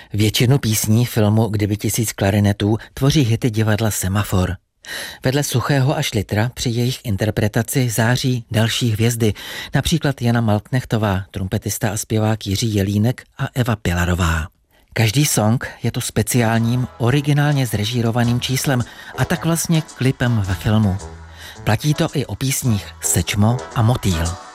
Většinu písní filmu Kdyby 1000 klarinetů tvoří hity divadla Semafor. Vedle Suchého a Šlitra při jejich interpretaci září další hvězdy, například Jana Malknechtová, trumpetista a zpěvák Jiří Jelínek a Eva Pilarová. Každý song je to speciálním, originálně zrežírovaným číslem a tak vlastně klipem ve filmu. Platí to i o písních Sečmo a Motýl.